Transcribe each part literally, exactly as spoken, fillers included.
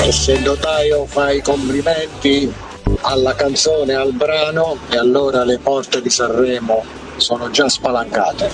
E se il notaio fa i complimenti alla canzone, al brano, e allora le porte di Sanremo sono già spalancate.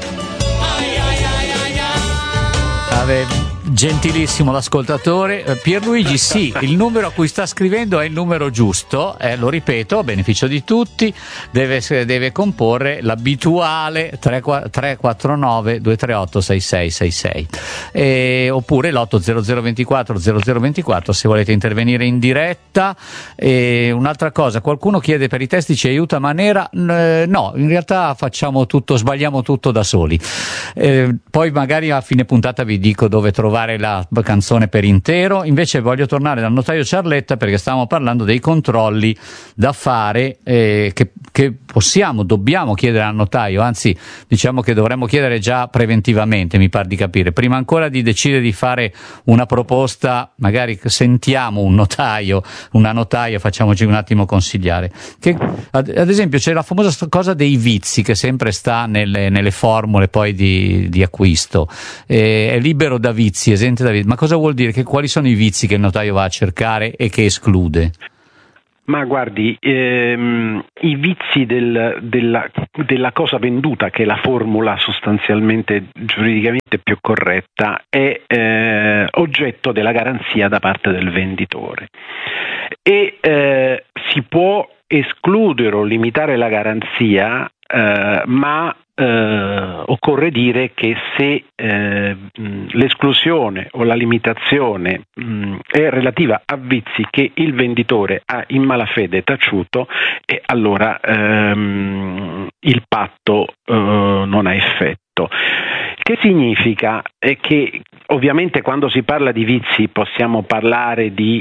Ave. Gentilissimo l'ascoltatore. Pierluigi, sì, il numero a cui sta scrivendo è il numero giusto, eh, lo ripeto, a beneficio di tutti, deve, deve comporre l'abituale tre quattro nove due tre otto sei sei sei sei, eh, oppure l'otto zero zero due quattro zero zero due quattro se volete intervenire in diretta. Eh, un'altra cosa, qualcuno chiede per i testi ci aiuta Manera, eh, no, in realtà facciamo tutto, sbagliamo tutto da soli. Eh, poi magari a fine puntata vi dico dove trovare la canzone per intero. Invece voglio tornare dal notaio Ciarletta, perché stavamo parlando dei controlli da fare, eh, che, che possiamo, dobbiamo chiedere al notaio, anzi diciamo che dovremmo chiedere già preventivamente, mi par di capire, prima ancora di decidere di fare una proposta. Magari sentiamo un notaio, una notaia, facciamoci un attimo consigliare. Che, ad, ad esempio c'è la famosa cosa dei vizi che sempre sta nelle, nelle formule poi di, di acquisto, eh, è libero da vizi, esente da vizi. Ma cosa vuol dire? Che quali sono i vizi che il notaio va a cercare e che esclude? Ma guardi, ehm, i vizi del, della, della cosa venduta, che è la formula sostanzialmente giuridicamente più corretta, è eh, oggetto della garanzia da parte del venditore e eh, si può escludere o limitare la garanzia, eh, ma Uh, occorre dire che se uh, l'esclusione o la limitazione mh, è relativa a vizi che il venditore ha in malafede taciuto, e allora um, il patto uh, non ha effetto. Che significa? È che ovviamente quando si parla di vizi possiamo parlare di,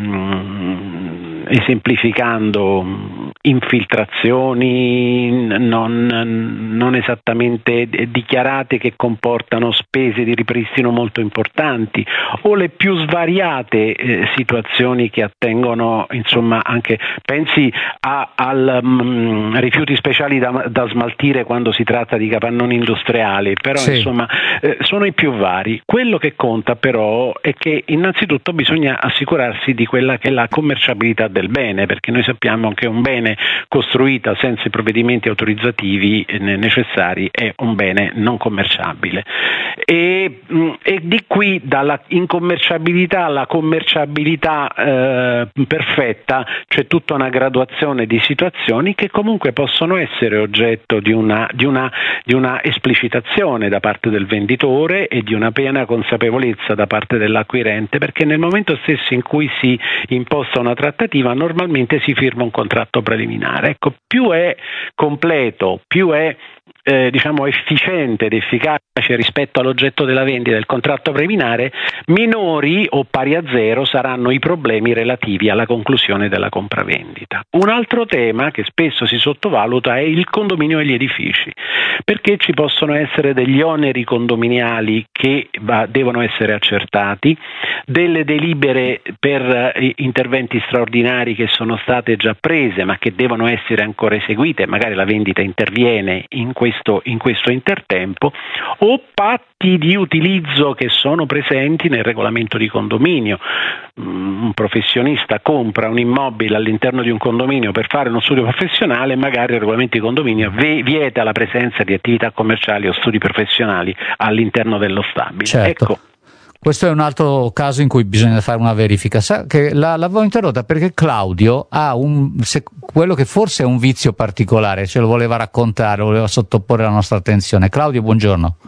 mh, esemplificando, infiltrazioni non, non esattamente dichiarate che comportano spese di ripristino molto importanti, o le più svariate eh, situazioni che attengono, insomma, anche pensi a, al mh, rifiuti speciali da, da smaltire quando si tratta di capannoni industriali, però sì. Insomma eh, sono i più vari. Quello che conta però è che innanzitutto bisogna assicurarsi di quella che è la commerciabilità del bene, perché noi sappiamo che un bene costruito senza i provvedimenti autorizzativi necessari è un bene non commerciabile, e, e di qui dalla incommerciabilità alla commerciabilità eh, perfetta c'è tutta una graduazione di situazioni che comunque possono essere oggetto di una, di una, di una esplicitazione da parte del venditore e di una piena consapevolezza da parte dell'acquirente, perché nel momento stesso in cui si imposta una trattativa normalmente si firma un contratto preliminare. Ecco, più è completo, più è eh, diciamo efficiente ed efficace rispetto all'oggetto della vendita del contratto preliminare, minori o pari a zero saranno i problemi relativi alla conclusione della compravendita. Un altro tema che spesso si sottovaluta è il condominio e gli edifici, perché ci possono essere degli oneri condominiali che va, devono essere accertati, delle delibere per eh, interventi straordinari che sono state già prese ma che devono essere ancora eseguite, magari la vendita interviene in questo, in questo intertempo, o patti di utilizzo che sono presenti nel regolamento di condominio. Un professionista compra un immobile all'interno di un condominio per fare uno studio professionale, magari il regolamento di condominio vieta la presenza di attività commerciali o studi professionali all'interno dello stabile. Certo. Ecco. Questo è un altro caso in cui bisogna fare una verifica. Sa che la, l'avevo interrotta perché Claudio ha un, se, quello che forse è un vizio particolare, ce lo voleva raccontare, lo voleva sottoporre alla nostra attenzione. Claudio, buongiorno.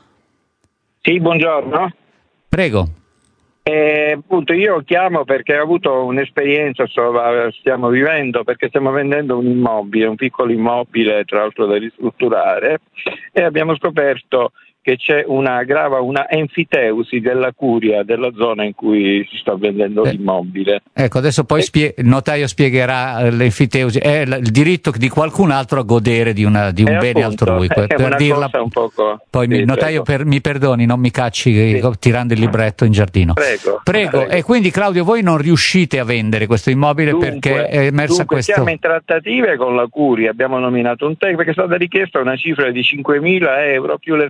Sì, buongiorno. Prego. Eh, appunto io chiamo perché ho avuto un'esperienza, stiamo vivendo, perché stiamo vendendo un immobile, un piccolo immobile tra l'altro da ristrutturare, e abbiamo scoperto che c'è una grava una enfiteusi della curia della zona in cui si sta vendendo eh, l'immobile. Ecco, adesso poi spie- il notaio spiegherà l'enfiteusi, è il diritto di qualcun altro a godere di, una, di un eh, bene appunto, altrui. Per, è per una dirla, cosa un poco... poi sì, il notaio per, mi perdoni, non mi cacci sì. tirando il libretto in giardino. Prego, prego. prego. E quindi Claudio, voi non riuscite a vendere questo immobile dunque, perché è emersa dunque, questo... siamo in trattative con la curia, abbiamo nominato un tecnico perché è stata richiesta una cifra di cinquemila euro più le spese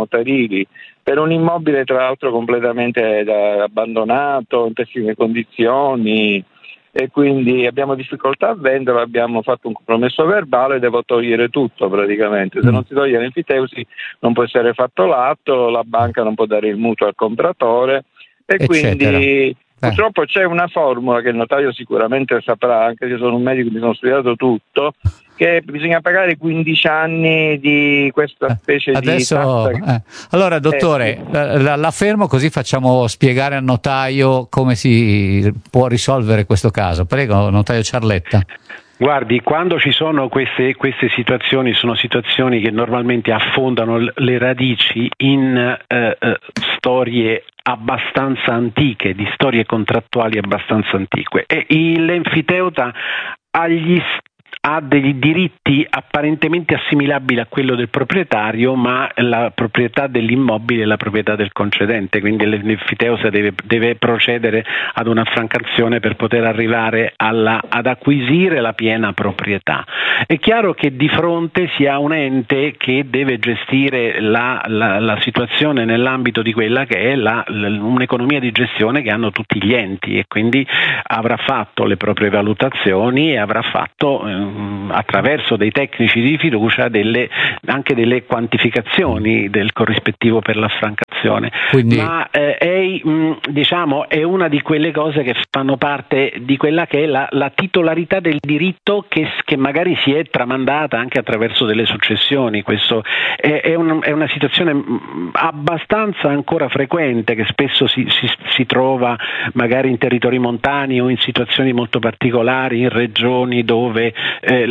notarili, per un immobile tra l'altro completamente da, abbandonato, in pessime condizioni, e quindi abbiamo difficoltà a venderlo, abbiamo fatto un compromesso verbale, devo togliere tutto praticamente, se non si toglie l'enfiteusi non può essere fatto l'atto, la banca non può dare il mutuo al compratore e Eccetera. quindi Eh. purtroppo c'è una formula che il notaio sicuramente saprà, anche se sono un medico e mi sono studiato tutto, che bisogna pagare quindici anni di questa specie Adesso, di tassa. eh. Allora dottore, Eh, la, la, la fermo così facciamo spiegare al notaio come si può risolvere questo caso. Prego, notaio Ciarletta. Guardi, quando ci sono queste, queste situazioni, sono situazioni che normalmente affondano le radici in eh, eh, storie abbastanza antiche, di storie contrattuali abbastanza antiche, e l'enfiteuta ha gli ha dei diritti apparentemente assimilabili a quello del proprietario, ma la proprietà dell'immobile è la proprietà del concedente, quindi l'enfiteusa deve, deve procedere ad un'affrancazione per poter arrivare alla, ad acquisire la piena proprietà. È chiaro che di fronte si ha un ente che deve gestire la, la, la situazione nell'ambito di quella che è la, un'economia di gestione che hanno tutti gli enti, e quindi avrà fatto le proprie valutazioni e avrà fatto eh, attraverso dei tecnici di fiducia delle, anche delle quantificazioni del corrispettivo per l'affrancazione. Quindi... ma eh, è, mh, diciamo, è una di quelle cose che fanno parte di quella che è la, la titolarità del diritto che, che magari si è tramandata anche attraverso delle successioni. Questo è, è, un, è una situazione mh, abbastanza ancora frequente, che spesso si, si, si trova magari in territori montani o in situazioni molto particolari, in regioni dove Eh,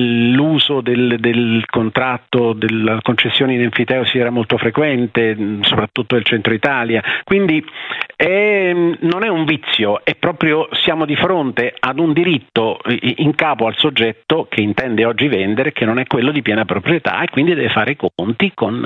l'uso del, del contratto della concessione in enfiteusi era molto frequente, soprattutto nel centro Italia, quindi è, non è un vizio, è proprio, siamo di fronte ad un diritto in capo al soggetto che intende oggi vendere, che non è quello di piena proprietà, e quindi deve fare i conti con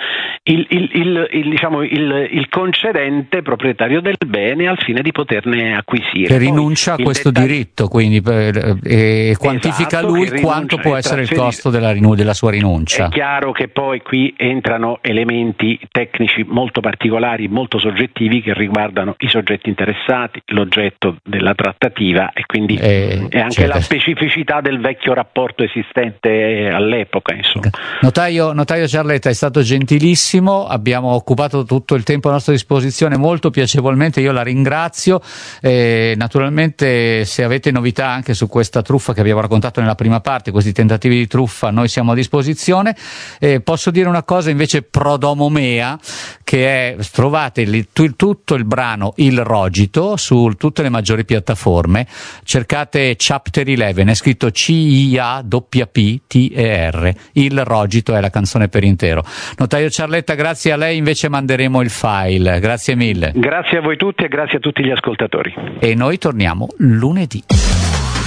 il, il, il, il, diciamo, il, il concedente proprietario del bene al fine di poterne acquisire. Che rinuncia a questo dettaglio... diritto, quindi per, e quantifica esatto, lui quanto può essere il costo della, rinu- della sua rinuncia. È chiaro che poi qui entrano elementi tecnici molto particolari, molto soggettivi, che riguardano i soggetti interessati, l'oggetto della trattativa, e quindi eh, è anche certo. la specificità del vecchio rapporto esistente all'epoca, insomma. Notaio, notaio Ciarletta, è stato gentilissimo, abbiamo occupato tutto il tempo a nostra disposizione molto piacevolmente, io la ringrazio. Eh, naturalmente se avete novità anche su questa truffa che abbiamo raccontato nella prima parte, questi tentativi di truffa, noi siamo a disposizione. Eh, posso dire una cosa invece pro domo mea, che è, trovate il, tutto il brano Il Rogito su tutte le maggiori piattaforme, cercate Chapter undici, è scritto C I A P P T E R, Il Rogito è la canzone per intero. Notaio Ciarletta, grazie a lei, invece manderemo il file, grazie mille. Grazie a voi tutti e grazie a tutti gli ascoltatori. E noi torniamo lunedì.